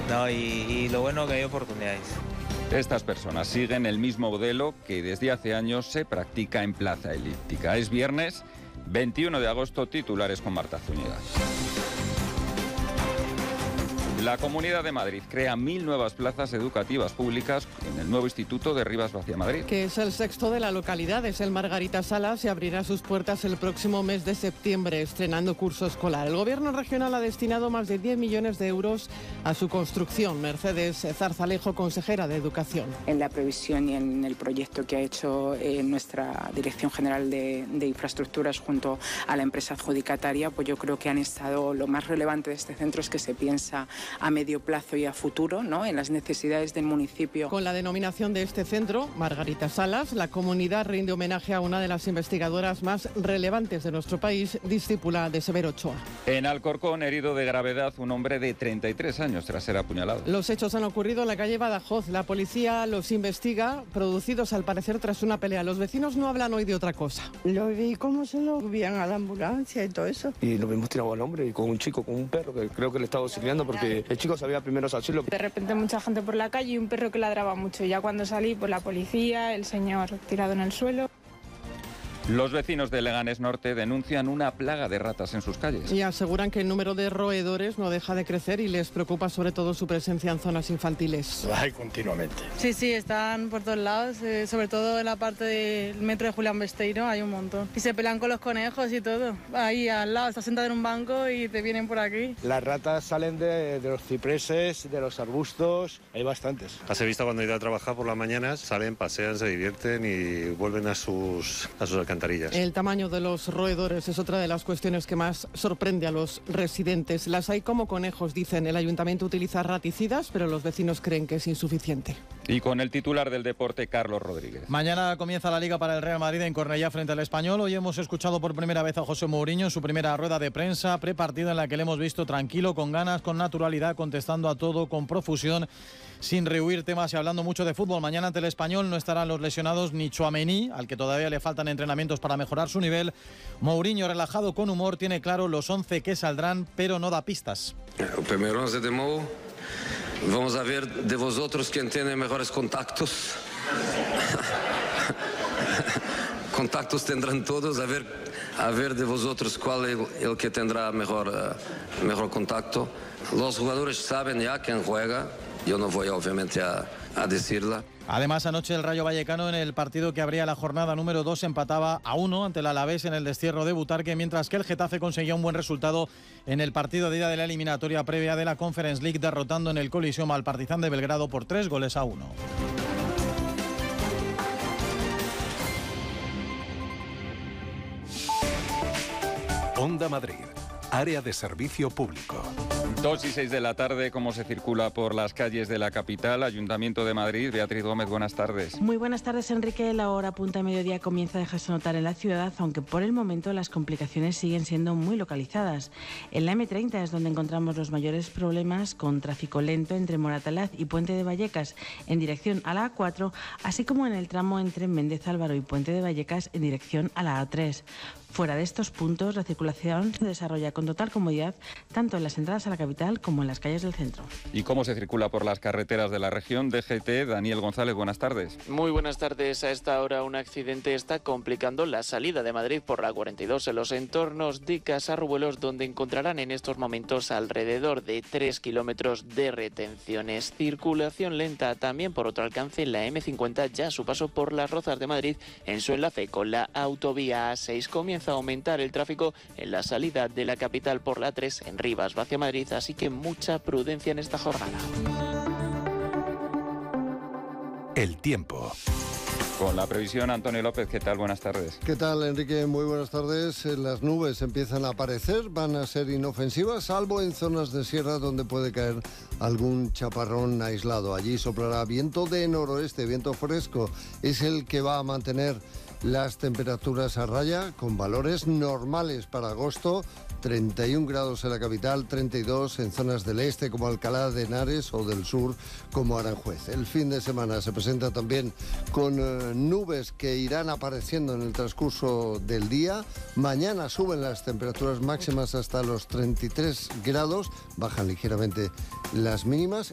No, y lo bueno que hay oportunidades. Estas personas siguen el mismo modelo que desde hace años se practica en Plaza Elíptica. Es viernes 21 de agosto, titulares con Marta Zúñiga. La Comunidad de Madrid crea 1.000 nuevas plazas educativas públicas en el nuevo Instituto de Rivas Vacia Madrid. Que es el sexto de la localidad, es el Margarita Salas y abrirá sus puertas el próximo mes de septiembre, estrenando curso escolar. El Gobierno regional ha destinado más de 10 millones de euros a su construcción. Mercedes Zarzalejo, consejera de Educación. En la previsión y en el proyecto que ha hecho nuestra Dirección General de Infraestructuras junto a la empresa adjudicataria, pues yo creo que han estado, lo más relevante de este centro es que se piensa a medio plazo y a futuro, ¿no?, en las necesidades del municipio. Con la denominación de este centro, Margarita Salas, la comunidad rinde homenaje a una de las investigadoras más relevantes de nuestro país, discípula de Severo Ochoa. En Alcorcón, herido de gravedad, un hombre de 33 años tras ser apuñalado. Los hechos han ocurrido en la calle Badajoz. La policía los investiga, producidos al parecer tras una pelea. Los vecinos no hablan hoy de otra cosa. Lo vi cómo se lo subían a la ambulancia y todo eso. Y lo vimos tirado al hombre y con un chico, con un perro, que creo que le estaba auxiliando porque el chico sabía primero asilo. De repente mucha gente por la calle y un perro que ladraba mucho. Y ya cuando salí, pues la policía, el señor tirado en el suelo. Los vecinos de Leganés Norte denuncian una plaga de ratas en sus calles. Y aseguran que el número de roedores no deja de crecer y les preocupa sobre todo su presencia en zonas infantiles. Las hay continuamente. Sí, están por todos lados, sobre todo en la parte del metro de Julián Besteiro hay un montón. Y se pelean con los conejos y todo. Ahí al lado, estás sentado en un banco y te vienen por aquí. Las ratas salen de los cipreses, de los arbustos, hay bastantes. Las he visto cuando he ido a trabajar por las mañanas, salen, pasean, se divierten y vuelven a sus alcantarillas. El tamaño de los roedores es otra de las cuestiones que más sorprende a los residentes. Las hay como conejos, dicen. El ayuntamiento utiliza raticidas, pero los vecinos creen que es insuficiente. Y con el titular del deporte, Carlos Rodríguez. Mañana comienza la Liga para el Real Madrid en Cornellá frente al Español. Hoy hemos escuchado por primera vez a José Mourinho en su primera rueda de prensa prepartida, en la que le hemos visto tranquilo, con ganas, con naturalidad, contestando a todo, con profusión, sin rehuir temas y hablando mucho de fútbol. Mañana ante el Español no estarán los lesionados ni Tchouaméni, al que todavía le faltan entrenamientos para mejorar su nivel. Mourinho, relajado, con humor, tiene claro los 11 que saldrán, pero no da pistas. El primer 11 de Mou. Vamos a ver de vosotros quién tiene mejores contactos. Contactos tendrán todos, a ver de vosotros cuál es el que tendrá mejor contacto. Los jugadores saben ya quién juega. Yo no voy obviamente a decirla. Además, anoche el Rayo Vallecano, en el partido que abría la jornada número 2, empataba a 1 ante el Alavés en el destierro de Butarque, mientras que el Getafe conseguía un buen resultado en el partido de ida de la eliminatoria previa de la Conference League, derrotando en el Coliseum al Partizan de Belgrado por 3-1. Onda Madrid, área de servicio público. 2:06 de la tarde, ¿cómo se circula por las calles de la capital? Ayuntamiento de Madrid, Beatriz Gómez, buenas tardes. Muy buenas tardes, Enrique. La hora punta de mediodía comienza a dejarse notar en la ciudad, aunque por el momento las complicaciones siguen siendo muy localizadas. En la M30 es donde encontramos los mayores problemas, con tráfico lento entre Moratalaz y Puente de Vallecas en dirección a la A4, así como en el tramo entre Méndez Álvaro y Puente de Vallecas en dirección a la A3. Fuera de estos puntos, la circulación se desarrolla con total comodidad, tanto en las entradas a la capital como en las calles del centro. ¿Y cómo se circula por las carreteras de la región? DGT, Daniel González, buenas tardes. Muy buenas tardes. A esta hora un accidente está complicando la salida de Madrid por la 42 en los entornos de Casarruelos, donde encontrarán en estos momentos alrededor de 3 kilómetros de retenciones. Circulación lenta también por otro alcance en la M50, ya a su paso por Las Rozas de Madrid, en su enlace con la autovía A6. Comienza a aumentar el tráfico en la salida de la capital por la 3 en Rivas hacia Madrid, así que mucha prudencia en esta jornada. El tiempo. Con la previsión, Antonio López, ¿qué tal? Buenas tardes. ¿Qué tal, Enrique? Muy buenas tardes. Las nubes empiezan a aparecer, van a ser inofensivas, salvo en zonas de sierra donde puede caer algún chaparrón aislado. Allí soplará viento de noroeste, viento fresco. Es el que va a mantener las temperaturas a raya, con valores normales para agosto. 31 grados en la capital, 32 en zonas del este como Alcalá de Henares o del sur como Aranjuez. El fin de semana se presenta también con nubes que irán apareciendo en el transcurso del día. Mañana suben las temperaturas máximas hasta los 33 grados, bajan ligeramente las mínimas